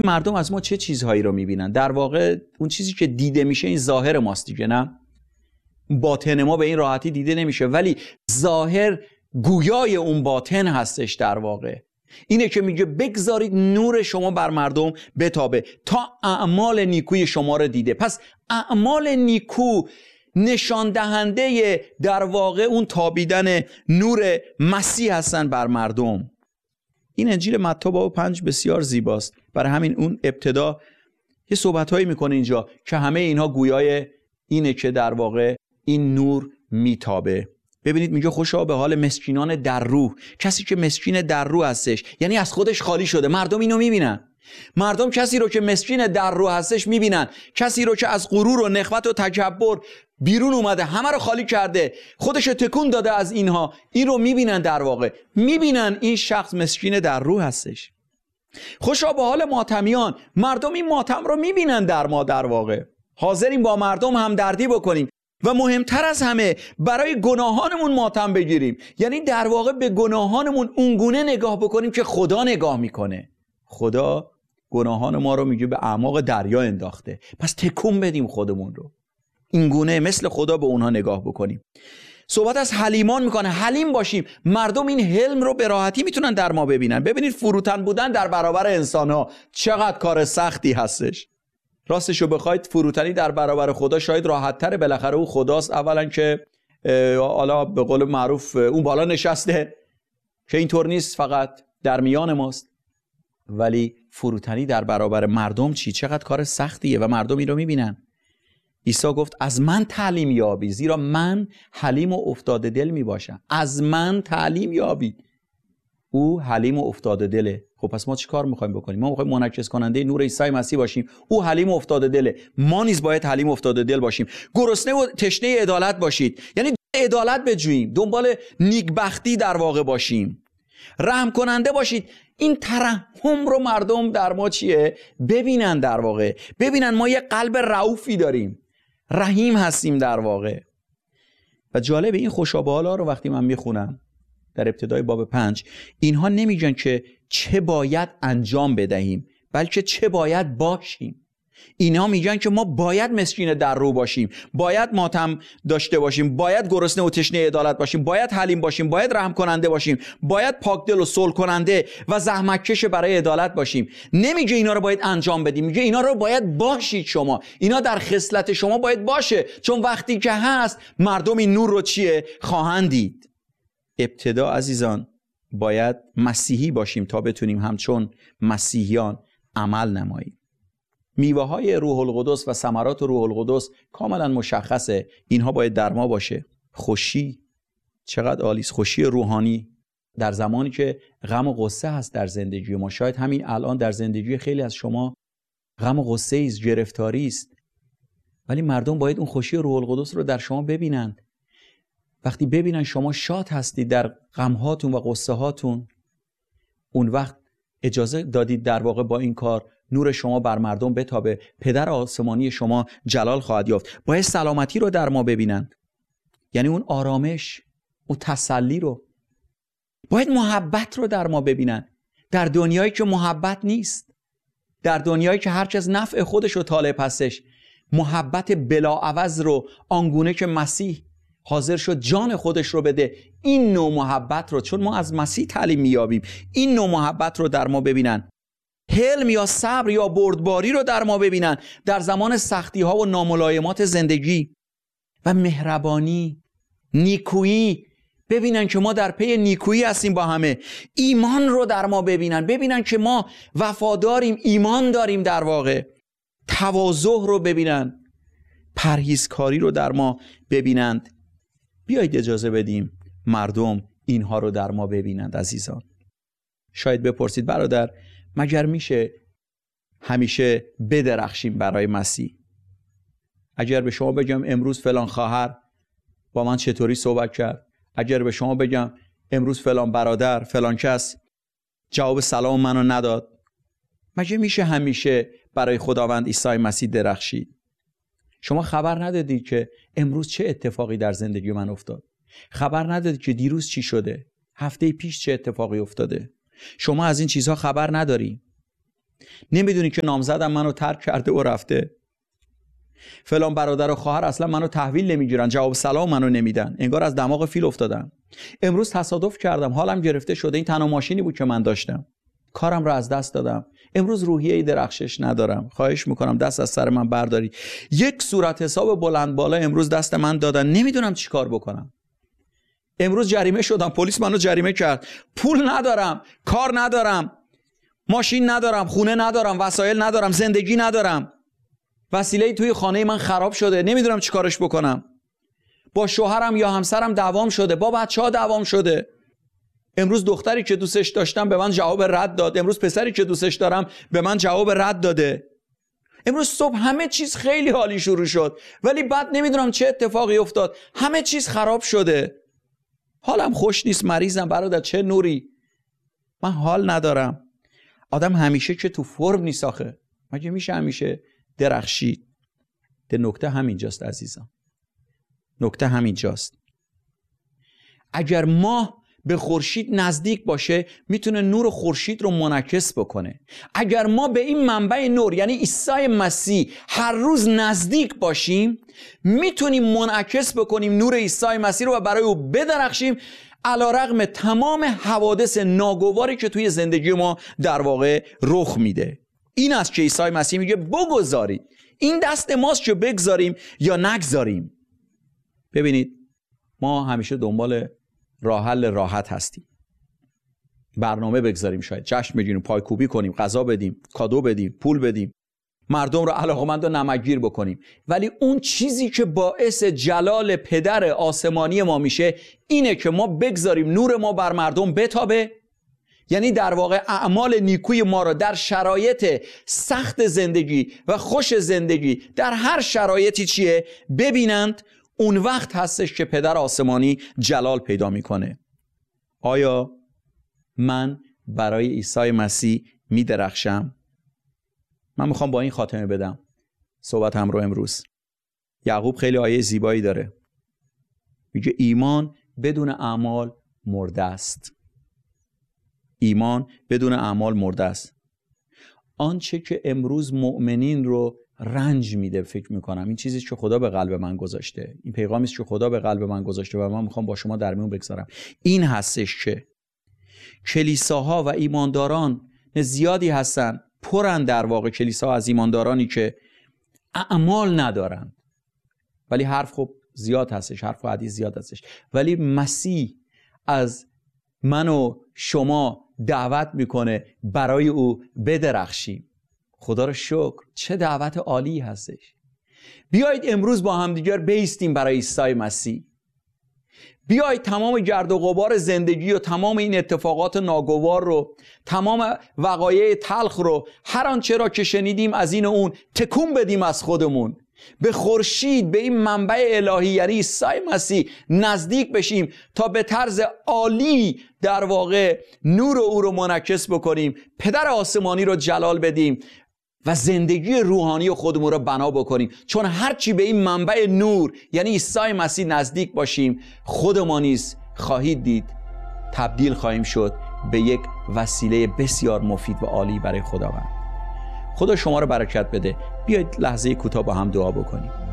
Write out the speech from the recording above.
مردم از ما چه چیزهایی رو میبینن؟ در واقع اون چیزی که دیده میشه این ظاهر ماست دیگه، نه؟ باطن ما به این راحتی دیده نمیشه، ولی ظاهر گویای اون باطن هستش. در واقع اینه که میگه بگذارید نور شما بر مردم بتابه تا اعمال نیکوی شما رو دیده. پس اعمال نیکو نشان دهنده در واقع اون تابیدن نور مسیح هستن بر مردم. این انجیل متی باب 5 بسیار زیباست. برای همین اون ابتدا یه صحبت‌هایی میکنه اینجا که همه اینها گویای اینه که در واقع این نور میتابه. ببینید میگه خوشا به حال مسکینان در روح. کسی که مسکین در روح هستش یعنی از خودش خالی شده. مردم اینو میبینن. مردم کسی رو که مسکین در روح هستش میبینن، کسی رو که از غرور و نخوت و تکبر بیرون اومده، همه رو خالی کرده، خودش تکون داده از اینها، این رو میبینن. در واقع میبینن این شخص مسکین در روح هستش. خوشا به حال ماتمیان. مردم این ماتم رو میبینن در ما. در واقع حاضریم با مردم همدردی بکنیم و مهمتر از همه برای گناهانمون ماتم بگیریم. یعنی در واقع به گناهانمون اونگونه نگاه بکنیم که خدا نگاه میکنه. خدا گناهان ما رو میگه به اعماق دریا انداخته، پس تکون بدیم خودمون رو، اینگونه مثل خدا به اونها نگاه بکنیم. صحبت از حلیمان میکنه، حلیم باشیم. مردم این حلم رو به راحتی میتونن در ما ببینن. ببینید فروتن بودن در برابر انسانها چقدر کار سختی هستش. راستش رو بخواید فروتنی در برابر خدا شاید راحت تره. بالاخره او خداست. اولا که حالا به قول معروف اون بالا نشسته که اینطور نیست، فقط در میان ماست. ولی فروتنی در برابر مردم چقدر کار سختیه و مردم این رو میبینن. عیسی گفت از من تعلیم یابی زیرا من حلیم و افتاده دل میباشم. از من تعلیم یابید. او حلیم و افتاده دله. خب پس ما چی کار میخوایم بکنیم؟ ما میخوایم منعکس کننده نور عیسی مسیح باشیم. او حلیم و افتاده دله، ما نیز باید حلیم و افتاده دل باشیم. گرسنه و تشنه عدالت باشید، یعنی عدالت بجوییم، دنبال نیکبختی در واقع باشیم، رحم کننده باشید. این ترحم رو مردم در ما ببینن. در واقع ببینن ما یه قلب رئوفی داریم، رحیم هستیم در واقع. و جالب این خوشابه‌ها رو وقتی من میخونم در ابتدای باب 5، اینها نمیگن که چه باید انجام بدهیم، بلکه چه باید باشیم. اینا میگن که ما باید مسکین در رو باشیم، باید ماتم داشته باشیم، باید گرسنه و تشنه عدالت باشیم، باید حلیم باشیم، باید رحم کننده باشیم، باید پاکدل و صلح کننده و زحمت کش برای عدالت باشیم. نمیگه اینا رو باید انجام بدیم، میگه اینا رو باید باشید شما. اینا در خصلت شما باید باشه، چون وقتی که هست مردم این نور رو خواهند دید. ابتدا عزیزان باید مسیحی باشیم تا بتونیم همچون مسیحیان عمل نماییم. میوه های روح القدس و ثمرات روح القدس کاملا مشخصه. اینها باید در ما باشه. خوشی، چقدر عالی است. خوشی روحانی در زمانی که غم و غصه هست در زندگی ما. شاید همین الان در زندگی خیلی از شما غم و غصه است، گرفتاری است، ولی مردم باید اون خوشی روح القدس رو در شما ببینن. وقتی ببینن شما شاد هستید در غم هاتون و غصه هاتون، اون وقت اجازه دادید در واقع با این کار نور شما بر مردم بتابه. پدر آسمانی شما جلال خواهد یافت. باید سلامتی رو در ما ببینن، یعنی اون آرامش، اون تسلی رو. باید محبت رو در ما ببینن، در دنیایی که محبت نیست، در دنیایی که هرچه از نفع خودش رو طالب هستش. محبت بلاعوض رو آنگونه که مسیح حاضر شد جان خودش رو بده، این نوع محبت رو، چون ما از مسیح تعلیم میابیم، این نوع محبت رو در ما ببینن. حلم یا صبر یا بردباری رو در ما ببینن در زمان سختی ها و ناملایمات زندگی. و مهربانی، نیکویی، ببینن که ما در پی نیکویی هستیم با همه. ایمان رو در ما ببینن که ما وفاداریم، ایمان داریم در واقع. تواضع رو ببینن، پرهیزکاری رو در ما ببینند. بیایید اجازه بدیم مردم اینها رو در ما ببینند. عزیزان شاید بپرسید برادر مگر میشه همیشه بدرخشیم برای مسیح؟ اگر به شما بگم امروز فلان خواهر با من چطوری صحبت کرد، اگر به شما بگم امروز فلان برادر فلان کس جواب سلام منو نداد، مگه میشه همیشه برای خداوند عیسی مسیح درخشید؟ شما خبر ندادید که امروز چه اتفاقی در زندگی من افتاد؟ خبر ندادید که دیروز چی شده؟ هفته پیش چه اتفاقی افتاده؟ شما از این چیزها خبر نداری. نمیدونی که نامزدم منو ترک کرده و رفته؟ فلان برادر و خواهر اصلا منو تحویل نمیگیرن، جواب سلام منو نمیدن، انگار از دماغ فیل افتادم. امروز تصادف کردم، حالم گرفته شده، این تنها ماشینی بود که من داشتم، کارم رو از دست دادم، امروز روحیه درخشش ندارم. خواهش میکنم دست از سر من برداری. یک صورت حساب بلند بالا امروز دست من دادن، نمیدونم چی کار بکنم. امروز جریمه شدم، پلیس منو جریمه کرد، پول ندارم، کار ندارم، ماشین ندارم، خونه ندارم، وسایل ندارم، زندگی ندارم، وسیله توی خانه من خراب شده، نمیدونم چی کارش بکنم. با شوهرم یا همسرم دعوام شده، با بچه‌ها دعوام شده. امروز دختری که دوستش داشتم به من جواب رد داد، امروز پسری که دوستش دارم به من جواب رد داده. امروز صبح همه چیز خیلی حالی شروع شد، ولی بعد نمیدونم چه اتفاقی افتاد، همه چیز خراب شده. حالم خوش نیست، مریضم برادر، چه نوری، من حال ندارم. آدم همیشه که تو فرم نیست آخه، مگه میشه همیشه درخشید؟ ده نکته همینجاست عزیزم، نکته همینجاست. اگر ماه به خورشید نزدیک باشه میتونه نور خورشید رو منعکس بکنه. اگر ما به این منبع نور یعنی عیسی مسیح هر روز نزدیک باشیم میتونیم منعکس بکنیم نور عیسی مسیح رو و برای او بدرخشیم، علیرغم تمام حوادث ناگواری که توی زندگی ما در واقع رخ میده. این است که عیسی مسیح میگه بگذارید، این دست ماست که بگذاریم یا نگذاریم. ببینید ما همیشه دنبال راه حل راحت هستیم، برنامه بگذاریم، شاید جشن بگیریم، پایکوبی کنیم، غذا بدیم، کادو بدیم، پول بدیم، مردم رو علاقمند و نمکگیر بکنیم. ولی اون چیزی که باعث جلال پدر آسمانی ما میشه اینه که ما بگذاریم نور ما بر مردم بتابه، یعنی در واقع اعمال نیکوی ما رو در شرایط سخت زندگی و خوش زندگی در هر شرایطی چیه ببینند. اون وقت هستش که پدر آسمانی جلال پیدا میکنه. آیا من برای عیسی مسیح میدرخشم؟ من میخوام با این خاتمه بدم صحبتم رو امروز. یعقوب خیلی آیه زیبایی داره، میگه ایمان بدون اعمال مرده است. ایمان بدون اعمال مرده است. آنچه که امروز مؤمنین رو رنج میده، فکر میکنم این چیزی که خدا به قلب من گذاشته، این پیغامی است که خدا به قلب من گذاشته و من میخوام با شما در میون بگذارم، این هستش که کلیساها و ایمانداران زیادی هستن، پرن در واقع کلیسا از ایماندارانی که اعمال ندارن، ولی حرف خب زیاد هستش، حرف و حدیث زیاد هستش، ولی مسیح از من و شما دعوت میکنه برای او بدرخشیم. خدا رو شکر، چه دعوت عالی هستش. بیایید امروز با هم دیگر بایستیم برای عیسی مسیح. بیایید تمام گرد و غبار زندگی و تمام این اتفاقات ناگوار رو، تمام وقایع تلخ رو، هر آنچه را که شنیدیم از این و اون تکون بدیم از خودمون، به خورشید، به این منبع الهی یعنی عیسی مسیح نزدیک بشیم تا به طرز عالی در واقع نور او رو منعکس بکنیم، پدر آسمانی رو جلال بدیم و زندگی روحانی خودمون رو بنا بکنیم. چون هرچی به این منبع نور یعنی عیسی مسیح نزدیک باشیم، خود ما نیز خواهید دید تبدیل خواهیم شد به یک وسیله بسیار مفید و عالی برای خداوند. خدا شما رو برکت بده. بیایید لحظه کوتاه با هم دعا بکنیم.